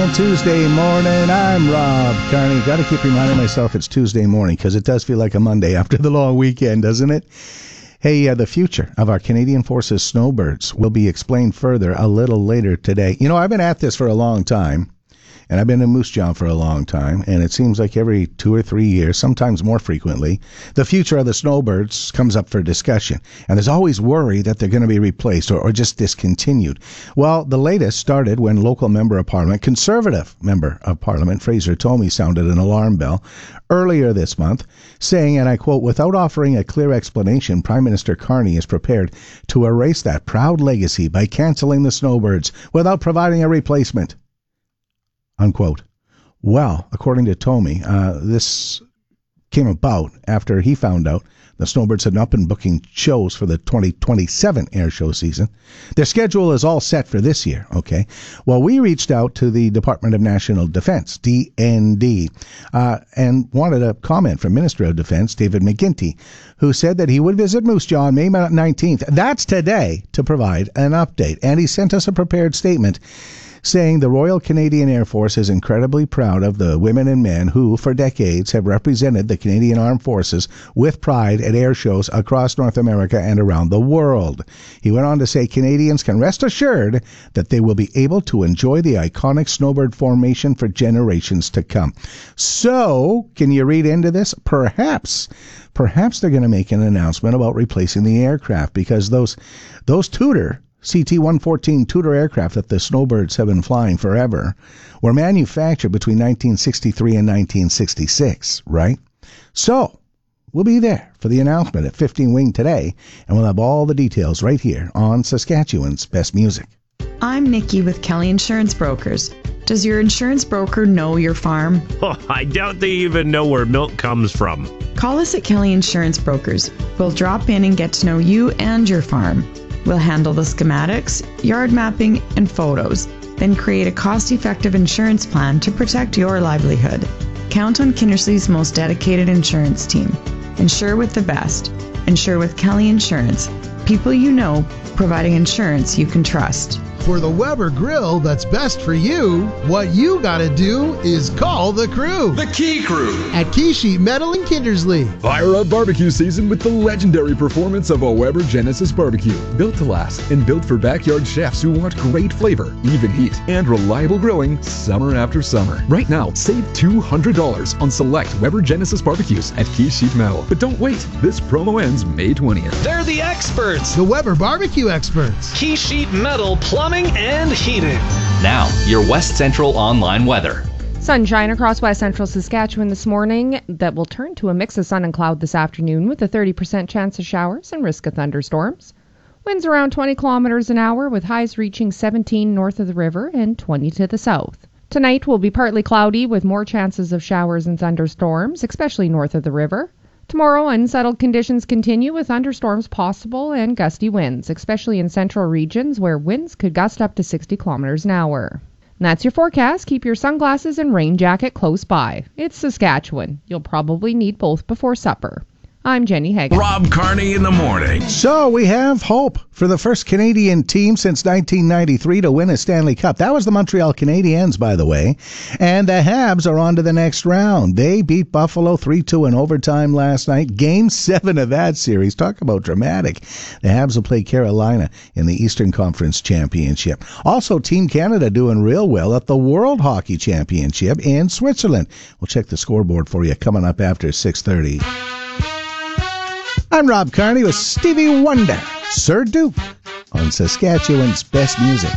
on Tuesday morning. I'm Rob Carney. Got to keep reminding myself it's Tuesday morning because it does feel like a Monday after the long weekend, doesn't it? Hey, the future of our Canadian Forces snowbirds will be explained further a little later today. You know, I've been at this for a long time, and I've been in Moose Jaw for a long time, and it seems like every 2 or 3 years, sometimes more frequently, the future of the snowbirds comes up for discussion. And there's always worry that they're going to be replaced or just discontinued. Well, the latest started when local Member of Parliament, Conservative Member of Parliament, Fraser Tomey, sounded an alarm bell earlier this month, saying, and I quote, "Without offering a clear explanation, Prime Minister Carney is prepared to erase that proud legacy by cancelling the snowbirds without providing a replacement." Unquote. Well, according to Tomey, this came about after he found out the snowbirds had not been booking shows for the 2027 air show season. Their schedule is all set for this year, okay? Well, we reached out to the Department of National Defense, DND, and wanted a comment from Minister of Defense, David McGuinty, who said that he would visit Moose Jaw on May 19th, that's today, to provide an update. And he sent us a prepared statement saying the Royal Canadian Air Force is incredibly proud of the women and men who, for decades, have represented the Canadian Armed Forces with pride at air shows across North America and around the world. He went on to say Canadians can rest assured that they will be able to enjoy the iconic snowbird formation for generations to come. So, can you read into this? Perhaps they're going to make an announcement about replacing the aircraft, because those Tudor CT-114 Tudor aircraft that the snowbirds have been flying forever were manufactured between 1963 and 1966, right? So, we'll be there for the announcement at 15 Wing today, and we'll have all the details right here on Saskatchewan's Best Music. I'm Nikki with Kelly Insurance Brokers. Does your insurance broker know your farm? Oh, I doubt they even know where milk comes from. Call us at Kelly Insurance Brokers. We'll drop in and get to know you and your farm. We'll handle the schematics, yard mapping, and photos, then create a cost-effective insurance plan to protect your livelihood. Count on Kindersley's most dedicated insurance team. Insure with the best. Insure with Kelly Insurance. People you know, providing insurance you can trust. For the Weber grill that's best for you, what you gotta do is call the crew. The Key Crew At Key Sheet Metal in Kindersley. Fire up barbecue season with the legendary performance of a Weber Genesis barbecue. Built to last and built for backyard chefs who want great flavor, even heat, and reliable grilling summer after summer. Right now, save $200 on select Weber Genesis barbecues at Key Sheet Metal. But don't wait. This promo ends May 20th. They're the experts. The Weber barbecue experts. Key Sheet Metal Plumbing and Heating. Now, your West Central online weather. Sunshine across West Central Saskatchewan this morning that will turn to a mix of sun and cloud this afternoon with a 30% chance of showers and risk of thunderstorms. Winds around 20 kilometers an hour with highs reaching 17 north of the river and 20 to the south. Tonight will be partly cloudy with more chances of showers and thunderstorms, especially north of the river. Tomorrow, unsettled conditions continue with thunderstorms possible and gusty winds, especially in central regions where winds could gust up to 60 kilometers an hour. And that's your forecast. Keep your sunglasses and rain jacket close by. It's Saskatchewan. You'll probably need both before supper. I'm Jenny Hagan. Rob Carney in the morning. So we have hope for the first Canadian team since 1993 to win a Stanley Cup. That was the Montreal Canadiens, by the way. And the Habs are on to the next round. They beat Buffalo 3-2 in overtime last night. Game 7 of that series. Talk about dramatic. The Habs will play Carolina in the Eastern Conference Championship. Also, Team Canada doing real well at the World Hockey Championship in Switzerland. We'll check the scoreboard for you coming up after 6:30. I'm Rob Carney with Stevie Wonder, Sir Duke, on Saskatchewan's Best Music.